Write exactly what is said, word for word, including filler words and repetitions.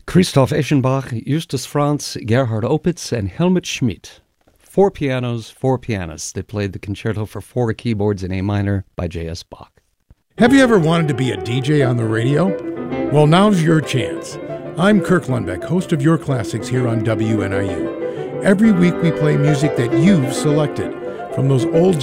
Christoph Eschenbach, Justus Franz, Gerhard Opitz, and Helmut Schmidt. Four pianos, four pianists. They played the concerto for four keyboards in A minor by J S. Bach. Have you ever wanted to be a D J on the radio? Well, now's your chance. I'm Kirk Lundbeck, host of Your Classics here on W N I U. Every week we play music that you've selected, from those old